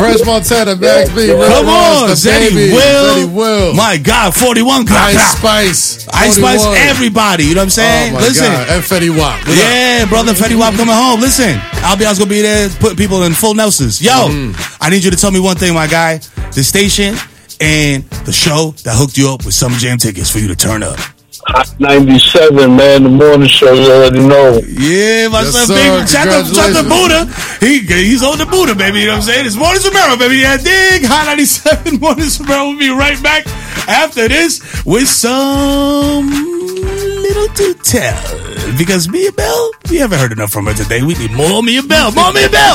Fresh Montana, Max B. Come on, Zeddy Will. My God, 41. Ice Spice. Ice Spice, everybody. You know what I'm saying? Oh my God. And Fetty Wap. Yeah, brother, Fetty Wap coming home. Listen, Albion's going to be there putting people in full Nelsons. Yo, I need you to tell me one thing, my guy. The station and the show that hooked you up with Summer Jam tickets for you to turn up. Hot 97, man. The morning show, you already know. Yeah, my son, baby. Shout out Buddha. He's on the Buddha, baby. You know what I'm saying? It's Morning Sombrero, baby. Yeah, dig. Hot 97 Morning Sombrero. We'll be right back after this with some little to tell. Because Mia Bell, we haven't heard enough from her today. We need more Mia Bell. More Mia Bell.